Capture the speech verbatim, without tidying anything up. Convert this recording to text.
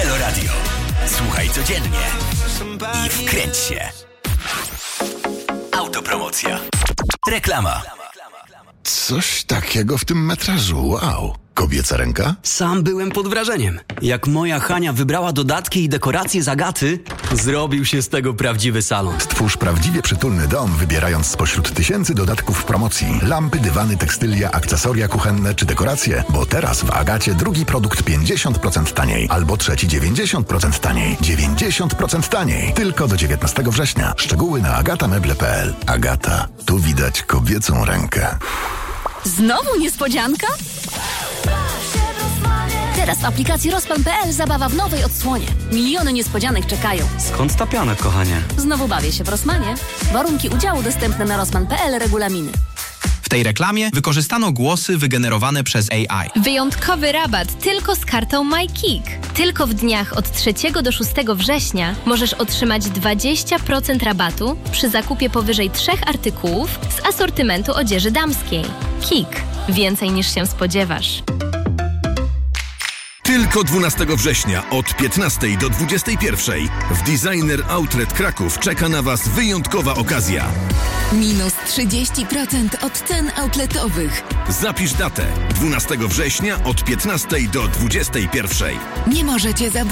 Halo Radio. Słuchaj codziennie i wkręć się. Autopromocja. Reklama. Coś takiego w tym metrażu, wow. Kobieca ręka? Sam byłem pod wrażeniem. Jak moja Hania wybrała dodatki i dekoracje z Agaty, zrobił się z tego prawdziwy salon. Stwórz prawdziwie przytulny dom, wybierając spośród tysięcy dodatków w promocji. Lampy, dywany, tekstylia, akcesoria kuchenne czy dekoracje. Bo teraz w Agacie drugi produkt pięćdziesiąt procent taniej, albo trzeci dziewięćdziesiąt procent taniej. dziewięćdziesiąt procent taniej. Tylko do dziewiętnastego września. Szczegóły na agatameble kropka p l. Agata. Tu widać kobiecą rękę. Znowu niespodzianka? Teraz w aplikacji Rosman kropka p l zabawa w nowej odsłonie. Miliony niespodzianek czekają. Skąd ta piana, kochanie? Znowu bawię się w Rosmanie. Warunki udziału dostępne na rosman kropka p l, regulaminy. W tej reklamie wykorzystano głosy wygenerowane przez A I. Wyjątkowy rabat tylko z kartą MyKik. Tylko w dniach od trzeciego do szóstego września możesz otrzymać dwadzieścia procent rabatu przy zakupie powyżej trzech artykułów z asortymentu odzieży damskiej. Kik. Więcej niż się spodziewasz. Tylko dwunastego września od piętnastej do dwudziestej pierwszej w Designer Outlet Kraków czeka na Was wyjątkowa okazja. Minus trzydzieści procent od cen outletowych. Zapisz datę dwunastego września od piętnastej do dwudziestej pierwszej. Nie możecie zabrać.